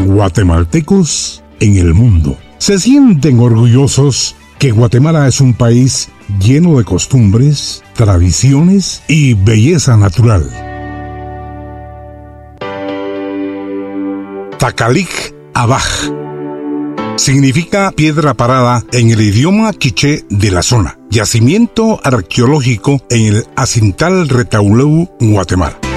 guatemaltecos en el mundo. Se sienten orgullosos que Guatemala es un país lleno de costumbres, tradiciones y belleza natural. Takalik Abaj significa piedra parada en el idioma quiché de la zona. Yacimiento arqueológico en el Acintal Retauleu, Guatemala.